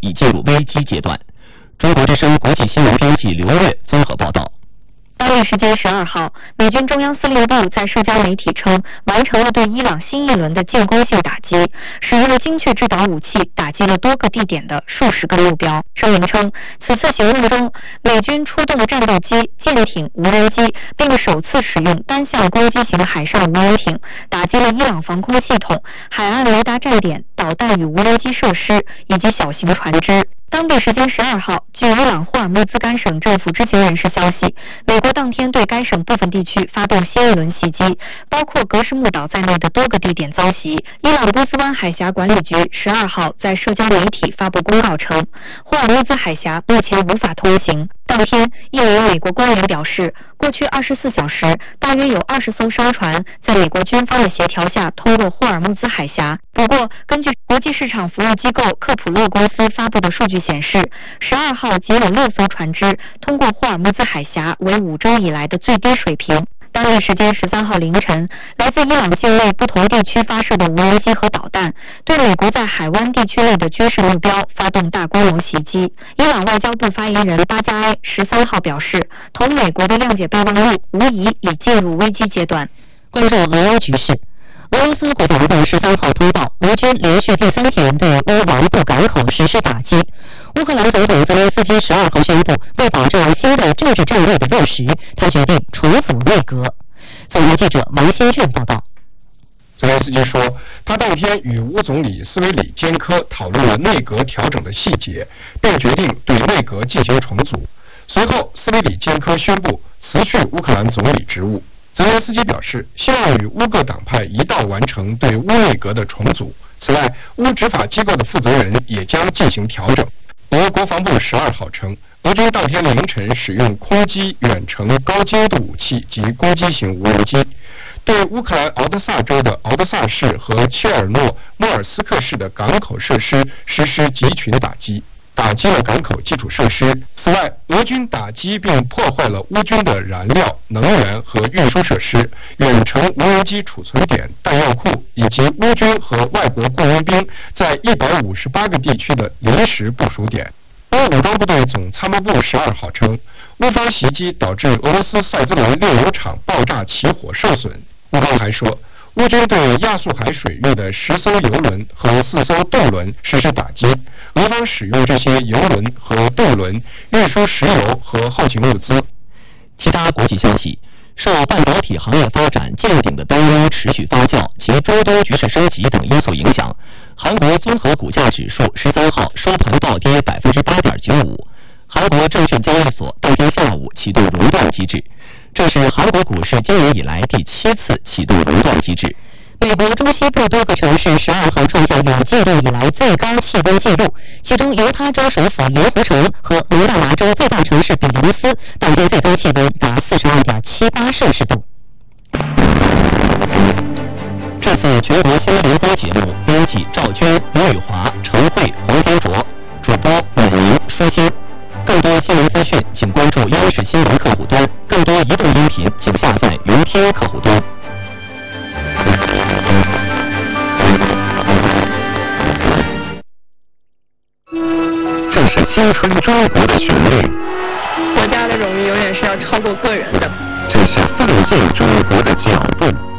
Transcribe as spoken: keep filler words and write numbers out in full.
已进入危机阶段。中国之声国际新闻编辑刘月综合报道。 当地时间十二号，美军中央司令部在社交媒体称，完成了对伊朗新一轮的进攻性打击，使用了精确制导武器打击了多个地点的数十个目标。声明称，此次行动中，美军出动了战斗机、舰艇、无人机，并首次使用单向攻击型海上无人艇，打击了伊朗防空系统、海岸雷达站点、导弹与无人机设施以及小型船只。当地时间十二号，据伊朗霍尔木兹干省政府知情人士消息，美国当天对该省部分地区发动新一轮袭击，包括格什木岛在内的多个地点遭袭。伊朗波斯湾海峡管理局十二号在社交媒体发布公告称，霍尔木兹海峡目前无法通行。当天，一名美国官员表示，过去二十四小时，大约有二十艘商船在美国军方的协调下通过霍尔木兹海峡。不过，根据国际市场服务机构克普勒公司发布的数据显示，十二号仅有六艘船只通过霍尔木兹海峡，为五周以来的最低水平。当地时间十三号凌晨，来自伊朗境内不同地区发射的无人机和导弹，对美国在海湾地区内的军事目标发动大规模袭击。伊朗外交部发言人巴加埃十三号表示，同美国的谅解备忘录无疑已进入危机阶段。 关注俄乌局势，俄罗斯国防部十三号通报，俄军连续第三天对乌王布港口实施打击。乌克兰总统泽连斯基十二号宣布，为保证新的政治战略的落实，他决定重组内阁。总台记者王先胜报道。 泽连斯基说，他当天与乌总理斯维里坚科讨论了内阁调整的细节，并决定对内阁进行重组。随后，斯维里坚科宣布辞去乌克兰总理职务。泽连斯基表示，希望与乌各党派一道完成对乌内阁的重组。此外，乌执法机构的负责人也将进行调整。俄国防部十二号称，俄军当天凌晨使用空击远程高精度武器及攻击型无人机，对乌克兰敖德萨州的敖德萨市和切尔诺莫尔斯克市的港口设施实施集群打击，打击了港口基础设施。此外，俄军打击并破坏了乌军的燃料、能源和运输设施、远程无人机储存点、弹药库，以及乌军和外国雇佣兵在一百五十八个地区的临时部署点。乌武装部队总参谋部十二号称，乌方袭击导致俄罗斯塞兹伦炼油厂爆炸起火受损。乌方还说，乌军对亚速海水域的十艘油轮和四艘渡轮实施打击，俄方使用这些油轮和渡轮运输石油和后勤物资。 其他国际消息，受半导体行业发展见顶的担忧持续发酵及中东局势升级等因素影响，韩国综合股价指数十三号收盘暴跌百分之八点九五。韩国证券交易所当天下午启动熔断机制，这是韩国股市今年以来第七次启动熔断机制。 美国中西部多个城市十二号创下有记录以来最高气温纪录，其中犹他州首府盐湖城和蒙大拿州最大城市比尤斯当天最高气温达四十二点七八摄氏度。 这次全国新闻联播节目，编辑赵娟、刘宇华、陈慧、黄方卓，主播李宁、舒心。更多新闻资讯，请关注央视新闻客户端；更多移动音频，请下载云听客户端。 这是青春中国的旋律， 国家的荣誉永远是要超过个人的。 这是奋进中国的脚步。